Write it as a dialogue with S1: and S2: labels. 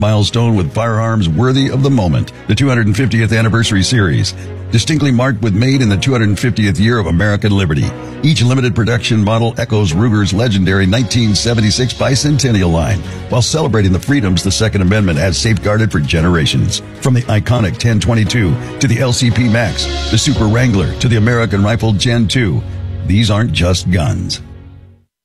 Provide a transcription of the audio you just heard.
S1: milestone with firearms worthy of the moment. The 250th Anniversary Series, distinctly marked with made in the 250th year of American liberty. Each limited production model echoes Ruger's legendary 1976 bicentennial line, while celebrating the freedoms the Second Amendment has safeguarded for generations. From the iconic 1022 to the LCP Max, the Super Wrangler to the American Rifle Gen 2, these aren't just guns.